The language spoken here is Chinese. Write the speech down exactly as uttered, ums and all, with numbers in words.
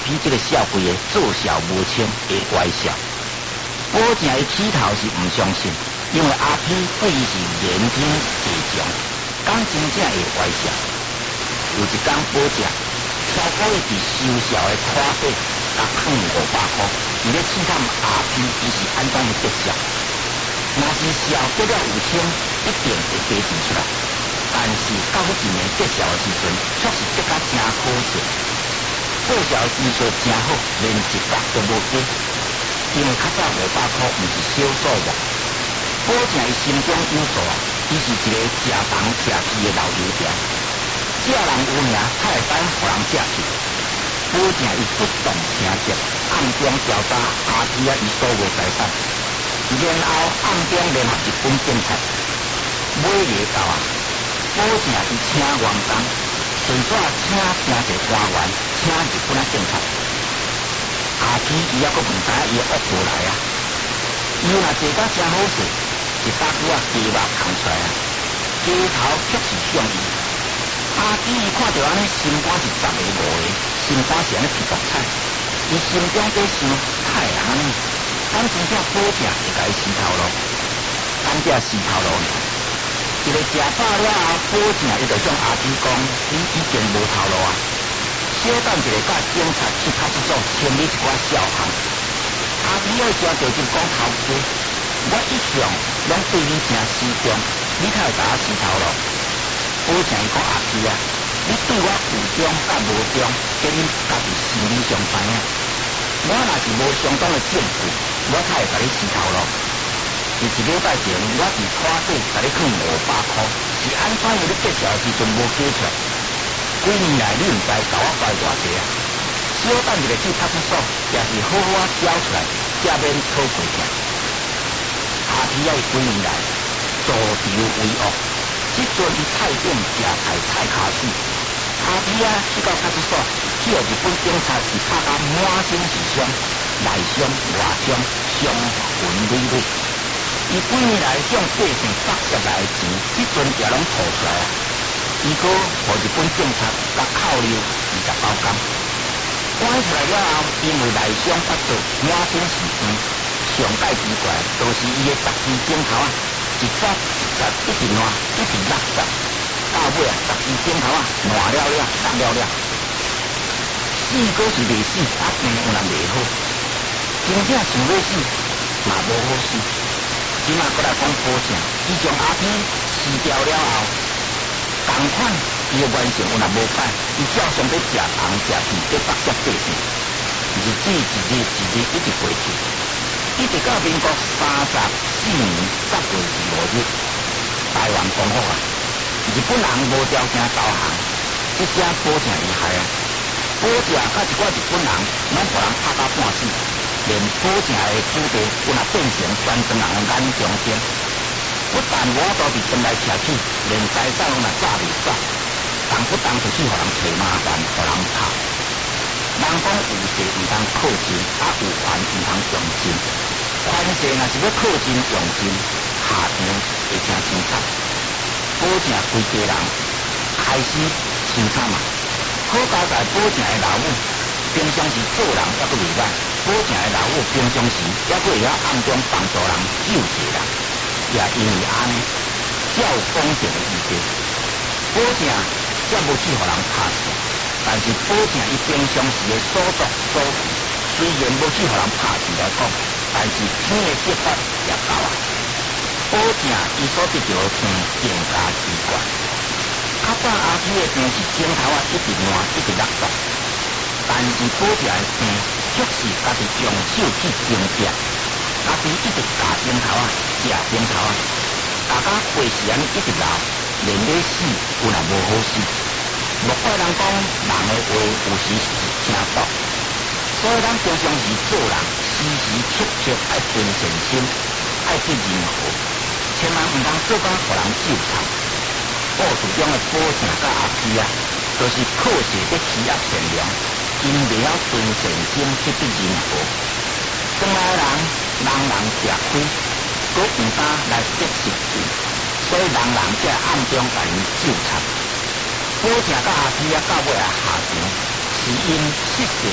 P 这个小鬼的做小无清的歪笑。保证伊起头是唔相信，因为阿 P 对伊是言听计从，讲真正会歪笑。有一天保证超过伊伫收小的拖底，甲囥五百块，伊咧试探阿 P 伊是安怎的得小。若是小得了有清，一定会加钱出来。但是到迄一年得小的时阵，确实得甲真可惜。做小的技术真好，连一角都无加。因为较早五百块毋是小数目，保证伊心中有数啊！伊是一个食东食西的老油条，食人有名，才会当互人食去。保证伊不动声色，暗中调查阿 P 啊伊所有财产，然后暗中联合日本警察，买个到啊！保证伊请员工，顺续请真侪官员，请日本啊警察。阿 P 伊还阁唔知伊恶无来啊！伊若坐甲真好势，一大股啊鸡肉扛出来啊！鸡头却是向伊。阿 P 伊看到安尼，心肝是十个五个，心肝是安尼皮薄菜。伊心中在想：太安尼，咱真正保证会甲伊死头路，咱只死头路呢？一个食饱了后，保证伊就向阿 P 讲：伊已经无头路啊！小等一个，甲警察去派出所清理一寡小项。阿 P 爱抓着就讲头家，我一向拢对你诚始终，你才会甲我死头路。保证伊讲阿 P 啊，你对我有忠甲无忠，跟你家己心里上知影。我若是无相当的证据，我才会甲你死头路。是一礼拜前，我伫拖底甲你囥五百块，是安怎样你结销的时阵无加出来？几年来你毋知甲我怪偌济啊！小等一个去派出所，也是好好啊交出来，才免讨赔钱。阿 P 啊，几年来助纰为恶，即阵伊菜顶食菜菜卡死。阿 P 啊去到派出所，去互日本警察是拍甲满身是伤，内伤外伤，伤痕累累。伊几年来向百姓发泄来的钱，即阵也拢吐出来啊！伊阁互日本警察甲扣留二十包工，关出来了后，因为内伤发作，满身是伤。上界奇怪，就是伊的十支镜头啊，一十、一十一直烂，一直落十，到尾啊，十支镜头啊烂了了，落了了。死阁是未死，啊病有人袂好，真正想要死，嘛无好死。即马阁来讲保证，伊将阿 P 死掉了后。同款，伊的原性有若无改，伊照常要食东食西，要北接百姓。日子一日一日一直过去，一直到民国三十四年十月二五日，台湾公布啊，日本人无条件投降，即只保证伊害啊。保证甲一寡日本人，拢互人拍到半死，连保证的主地有若变成全庄人的眼中钉。不但我都伫前来车去，连财产拢若早未走，动不动就去互人找麻烦，互人拍。人讲有势毋通靠近，啊有权毋通用尽。权势若是要靠近用尽，下场会真凄惨。保证规家人开始凄惨啊！好交代保证的老母，平常时做人还阁袂歹，保证的老母平常时还阁会晓暗中帮助人、救济人。也因为安尼，才有公正的依据。保证才无去互人拍死，但是保证伊平常时的所作所为，虽然无去互人拍死来讲，但是天的结法也够啊。保证伊所得到的病更加奇怪。较早阿 P 的病是镜头啊一直烂一直落煞，但是保证的病却是家己用手去争夺。阿 P 一直打镜头啊，食镜头啊，大家过时安一直闹，连咧死有若无好死。莫怪人讲人的话有时是真毒，所以咱平常时做人，时时刻刻爱存善心，爱对人好，千万毋通做甲互人救惨。故事中的保证甲阿 P 啊，就是靠势要欺压善良，因袂晓存善心去对人好。将来人人人吃亏，佫毋敢来得实罪，所以人人才暗中甲伊纠缠。保证甲阿 P 啊到尾啊下场，是因失势